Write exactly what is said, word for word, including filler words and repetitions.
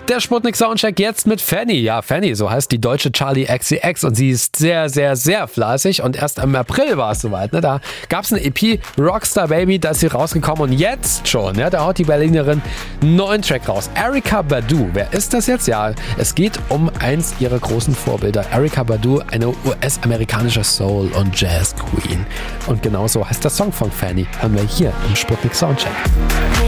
Der Sputnik Soundcheck jetzt mit Fanny. Ja, Fanny, so heißt die deutsche Charli X C X und sie ist sehr, sehr, sehr fleißig und erst im April war es soweit. Ne? Da gab es eine E P, Rockstar Baby, da ist sie rausgekommen und jetzt schon, ja, da haut die Berlinerin einen neuen Track raus. Erykah Badu, wer ist das jetzt? Ja, es geht um eins ihrer großen Vorbilder. Erykah Badu, eine U S-amerikanische Soul- und Jazz-Queen. Und genau so heißt der Song von Fanny. Hören wir hier im Sputnik Soundcheck.